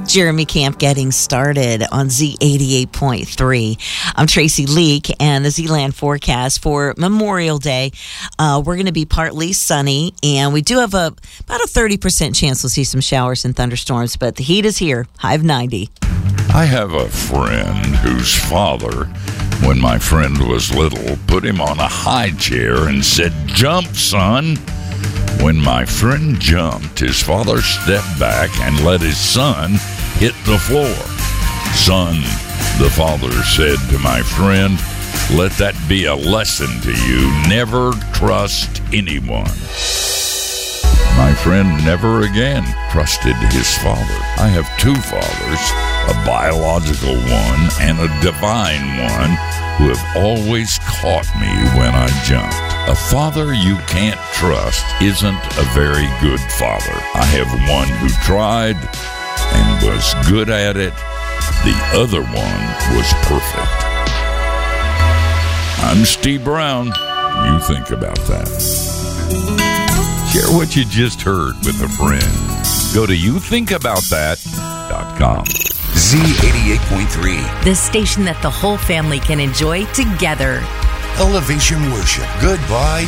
Jeremy Camp getting started on Z88.3. I'm Tracy Leake, and the Z-Land forecast for Memorial Day. We're going to be partly sunny, and we do have about a 30% chance we'll see some showers and thunderstorms, but the heat is here, high of 90. I have a friend whose father, when my friend was little, put him on a high chair and said, "Jump, son." When my friend jumped, his father stepped back and let his son hit the floor. "Son," the father said to my friend, "let that be a lesson to you. Never trust anyone." My friend never again trusted his father. I have two fathers, a biological one and a divine one, who have always caught me when I jumped. A father you can't trust isn't a very good father. I have one who tried and was good at it. The other one was perfect. I'm Steve Brown. You think about that. Share what you just heard with a friend. Go to youthinkaboutthat.com. Z88.3. The station that the whole family can enjoy together. Elevation Worship. Goodbye.